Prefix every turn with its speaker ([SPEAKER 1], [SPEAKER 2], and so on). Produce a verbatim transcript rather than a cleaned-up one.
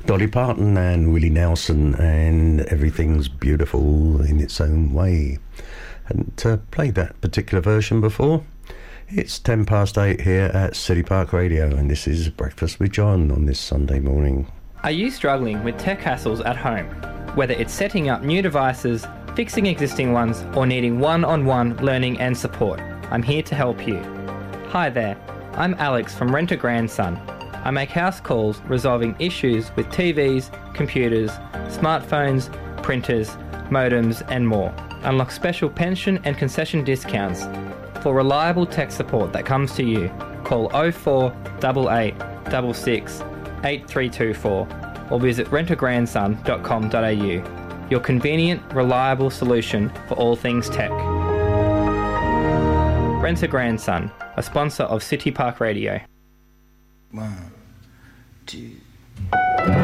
[SPEAKER 1] Dolly Parton and Willie Nelson, and Everything's Beautiful in Its Own Way. Hadn't uh, played that particular version before. It's ten past eight here at City Park Radio, and this is Breakfast with John on this Sunday morning.
[SPEAKER 2] Are you struggling with tech hassles at home? Whether it's setting up new devices, fixing existing ones, or needing one-on-one learning and support, I'm here to help you. Hi there, I'm Alex from Rent a Grandson. I make house calls resolving issues with T Vs, computers, smartphones, printers, modems and more. Unlock special pension and concession discounts. For reliable tech support that comes to you, call oh four eight eight six six eight three two four or visit rent a grandson dot com dot a u. Your convenient, reliable solution for all things tech. Rent a Grandson, a sponsor of City Park Radio.
[SPEAKER 3] One, two.